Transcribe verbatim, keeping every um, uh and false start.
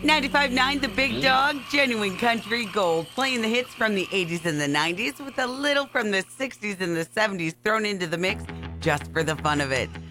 ninety-five point nine The Big Dog, genuine country gold, playing the hits from the eighties and the nineties with a little from the sixties and the seventies thrown into the mix just for the fun of it.